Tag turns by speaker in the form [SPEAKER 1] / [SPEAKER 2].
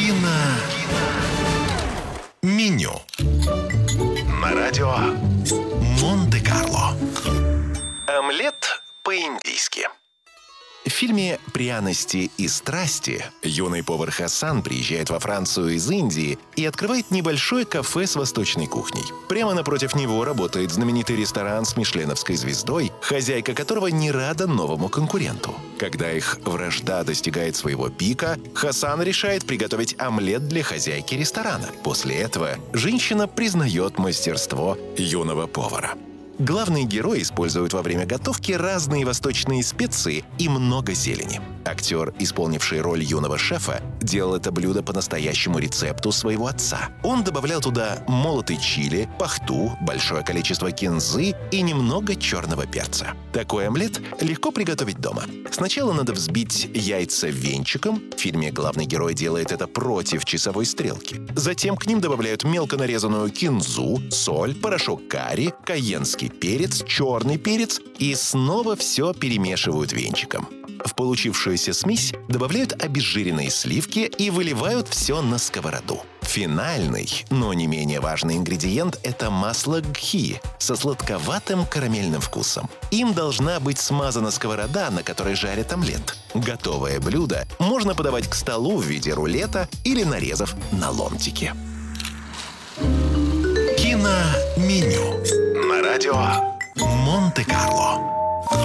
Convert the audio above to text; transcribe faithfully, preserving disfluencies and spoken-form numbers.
[SPEAKER 1] Киноменю. На радио Монте-Карло. Омлет по-индийски. В фильме «Пряности и страсти» юный повар Хасан приезжает во Францию из Индии и открывает небольшое кафе с восточной кухней. Прямо напротив него работает знаменитый ресторан с мишленовской звездой, хозяйка которого не рада новому конкуренту. Когда их вражда достигает своего пика, Хасан решает приготовить омлет для хозяйки ресторана. После этого женщина признает мастерство юного повара. Главный герой использует во время готовки разные восточные специи и много зелени. Актер, исполнивший роль юного шефа, делал это блюдо по настоящему рецепту своего отца. Он добавлял туда молотый чили, пахту, большое количество кинзы и немного черного перца. Такой омлет легко приготовить дома. Сначала надо взбить яйца венчиком. В фильме главный герой делает это против часовой стрелки. Затем к ним добавляют мелко нарезанную кинзу, соль, порошок карри, кайенский перец, черный перец и снова все перемешивают венчиком. В получившуюся смесь добавляют обезжиренные сливки и выливают все на сковороду. Финальный, но не менее важный ингредиент – это масло гхи со сладковатым карамельным вкусом. Им должна быть смазана сковорода, на которой жарят омлет. Готовое блюдо можно подавать к столу в виде рулета или нарезав на ломтики. Киноменю. На радио Монте-Карло.